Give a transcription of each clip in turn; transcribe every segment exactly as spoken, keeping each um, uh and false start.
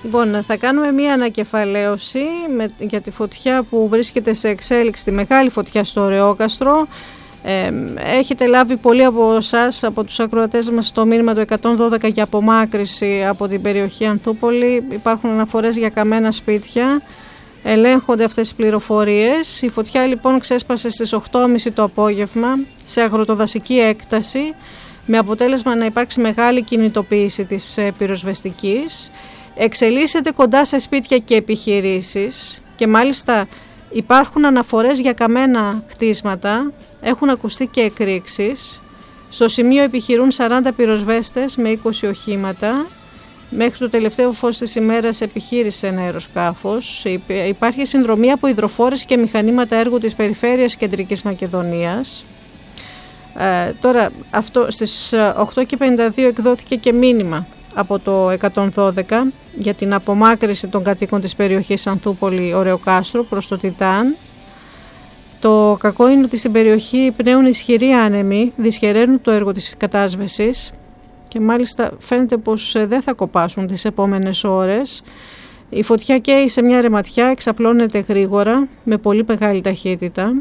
Λοιπόν, θα κάνουμε μία ανακεφαλαίωση με, για τη φωτιά που βρίσκεται σε εξέλιξη, τη μεγάλη φωτιά στο Ωρεόκαστρο. Ε, έχετε λάβει πολλοί από εσάς, από τους ακροατές μας, το μήνυμα του εκατόν δώδεκα για απομάκρυση από την περιοχή Ανθούπολη. Υπάρχουν αναφορές για καμένα σπίτια. Ελέγχονται αυτές οι πληροφορίες. Η φωτιά λοιπόν ξέσπασε στις οκτώ και μισή το απόγευμα σε αγροτοδασική έκταση, με αποτέλεσμα να υπάρξει μεγάλη κινητοποίηση της πυροσβεστικής. Εξελίσσεται κοντά σε σπίτια και επιχειρήσεις και μάλιστα υπάρχουν αναφορές για καμένα χτίσματα, έχουν ακουστεί και εκρήξεις. Στο σημείο επιχειρούν σαράντα πυροσβέστες με είκοσι οχήματα. Μέχρι το τελευταίο φως της ημέρας επιχείρησε ένα αεροσκάφος. Υπάρχει συνδρομή από υδροφόρες και μηχανήματα έργου της Περιφέρειας Κεντρικής Μακεδονίας. Ε, τώρα, αυτό, στις οκτώ και πενήντα δύο εκδόθηκε και μήνυμα από το εκατόν δώδεκα για την απομάκρυση των κατοίκων της περιοχής Ανθούπολη Ωρεοκάστρου προς το Τιτάν. Το κακό είναι ότι στην περιοχή πνέουν ισχυροί άνεμοι, δυσχεραίνουν το έργο της κατάσβεσης και μάλιστα φαίνεται πως δεν θα κοπάσουν τις επόμενες ώρες. Η φωτιά καίει σε μια ρεματιά, εξαπλώνεται γρήγορα με πολύ μεγάλη ταχύτητα.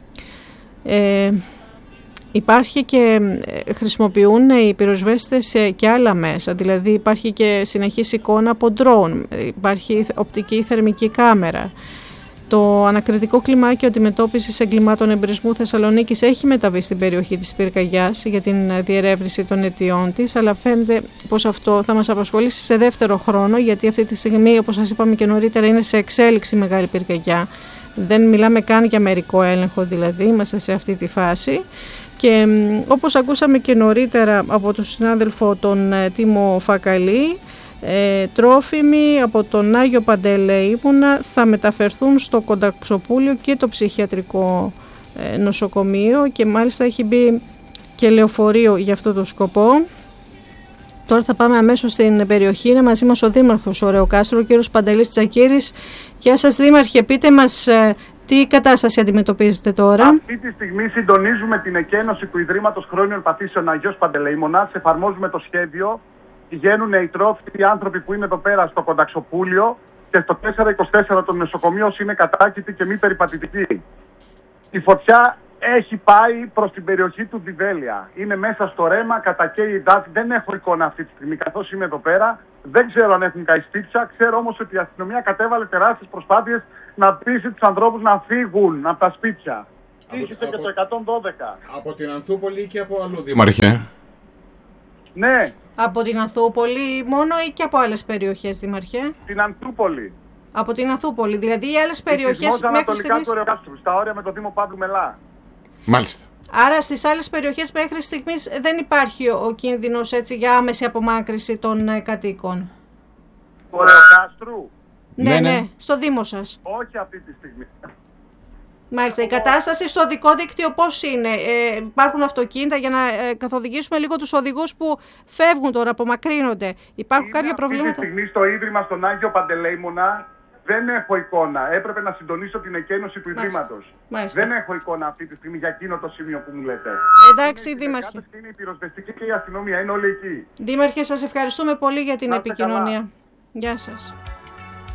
Ε, Υπάρχει και χρησιμοποιούν οι πυροσβέστες και άλλα μέσα, δηλαδή υπάρχει και συνεχής εικόνα από ντρόουν, υπάρχει οπτική θερμική κάμερα. Το ανακριτικό κλιμάκιο αντιμετώπισης εγκλημάτων εμπρισμού Θεσσαλονίκης έχει μεταβεί στην περιοχή της πυρκαγιάς για την διερεύνηση των αιτιών της, αλλά φαίνεται πως αυτό θα μας απασχολήσει σε δεύτερο χρόνο, γιατί αυτή τη στιγμή, όπως σας είπαμε και νωρίτερα, είναι σε εξέλιξη μεγάλη πυρκαγιά. Δεν μιλάμε καν για μερικό έλεγχο, δηλαδή είμαστε σε αυτή τη φάση. Και όπως ακούσαμε και νωρίτερα από τον συνάδελφο τον Τίμο Φακαλή, ε, τρόφιμοι από τον Άγιο Παντελεήμονα θα μεταφερθούν στο Κονταξοπούλιο και το ψυχιατρικό ε, νοσοκομείο και μάλιστα έχει μπει και λεωφορείο για αυτό το σκοπό. Τώρα θα πάμε αμέσως στην περιοχή. Είναι μαζί μας ο Δήμαρχος Ωρεοκάστρου, ο κύριος Παντελής Τσακίρης. Γεια σας Δήμαρχε, πείτε μας ε, τι κατάσταση αντιμετωπίζετε τώρα. Αυτή τη στιγμή συντονίζουμε την εκένωση του Ιδρύματος Χρόνιων Παθήσεων Αγίος Παντελεήμονας. Εφαρμόζουμε το σχέδιο. Πηγαίνουν οι τρόφιμοι άνθρωποι που είναι εδώ πέρα στο Κονταξοπούλιο και στο τετρακόσια είκοσι τέσσερα το νοσοκομείο είναι κατάκητη και μη περιπατητική. Η φωτιά έχει πάει προς την περιοχή του Διβέλια. Είναι μέσα στο ρέμα, κατακαίει η τάφη. Δεν έχω εικόνα αυτή τη στιγμή καθώς είμαι εδώ πέρα. Δεν ξέρω αν έχουν καεί σπίτια. Ξέρω όμως ότι η αστυνομία κατέβαλε τεράστιες προσπάθειες να πείσει τους ανθρώπους να φύγουν από τα σπίτια. Τύχησε και το εκατόν δώδεκα. Από την Ανθούπολη και από αλλού, Δήμαρχε. Ναι. Από την Ανθούπολη μόνο ή και από άλλες περιοχές, Δήμαρχε? Την Ανθούπολη. Από την Ανθούπολη, δηλαδή οι άλλες περιοχές μέχρι στιγμής... του Ωρεοκάστρου, στα όρια με το Δήμο Παύλου Μελά. Μάλιστα. Άρα στις άλλες περιοχές μέχρι στιγμής δεν υπάρχει ο κίνδυνος έτσι για άμεση απομάκρυση των ε, κατοίκων? Ωρεοκάστρου. Ναι, ναι, ναι, στο Δήμο σας. Όχι αυτή τη στιγμή. Μάλιστα. Η κατάσταση στο οδικό δίκτυο πώς είναι? Ε, υπάρχουν αυτοκίνητα για να ε, καθοδηγήσουμε λίγο τους οδηγούς που φεύγουν τώρα, απομακρύνονται? Υπάρχουν είναι κάποια προβλήματα? Αυτή τη στιγμή στο Ίδρυμα στον Άγιο Παντελεήμονα δεν έχω εικόνα. Έπρεπε να συντονίσω την εκένωση του Ιδρύματος. Δεν έχω εικόνα αυτή τη στιγμή για εκείνο το σημείο που μου λέτε. Εντάξει, είναι Δήμαρχε. Είναι η πυροσβεστική και η αστυνομία, είναι όλοι εκεί. Δήμαρχε, σας ευχαριστούμε πολύ για την επικοινωνία. Καλά. Γεια σας.